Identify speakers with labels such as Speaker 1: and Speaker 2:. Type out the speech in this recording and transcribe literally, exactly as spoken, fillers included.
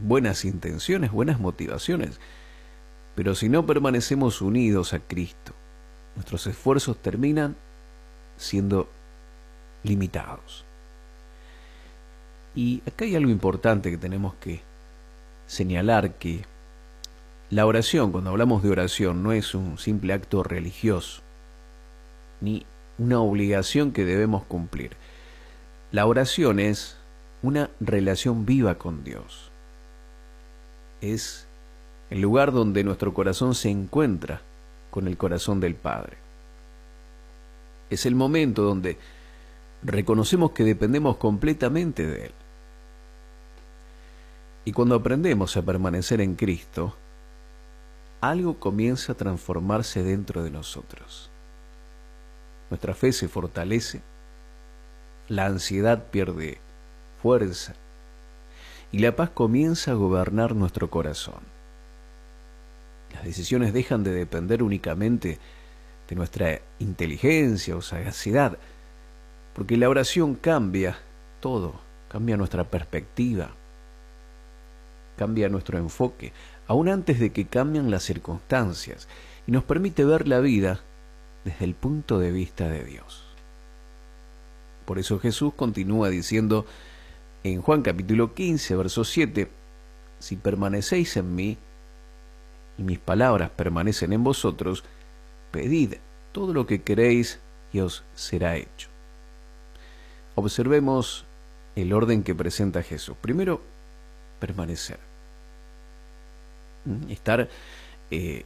Speaker 1: buenas intenciones, buenas motivaciones, pero si no permanecemos unidos a Cristo, nuestros esfuerzos terminan siendo limitados. Y acá hay algo importante que tenemos que señalar, que la oración, cuando hablamos de oración, no es un simple acto religioso, ni una obligación que debemos cumplir. La oración es una relación viva con Dios. Es el lugar donde nuestro corazón se encuentra con el corazón del Padre. Es el momento donde reconocemos que dependemos completamente de Él. Y cuando aprendemos a permanecer en Cristo, algo comienza a transformarse dentro de nosotros. Nuestra fe se fortalece, la ansiedad pierde fuerza y la paz comienza a gobernar nuestro corazón. Las decisiones dejan de depender únicamente de nuestra inteligencia o sagacidad, porque la oración cambia todo, cambia nuestra perspectiva, cambia nuestro enfoque, aún antes de que cambien las circunstancias, y nos permite ver la vida desde el punto de vista de Dios. Por eso Jesús continúa diciendo en Juan capítulo quince, verso siete, si permanecéis en mí y mis palabras permanecen en vosotros, pedid todo lo que queréis y os será hecho. Observemos el orden que presenta Jesús. Primero, permanecer. Estar eh,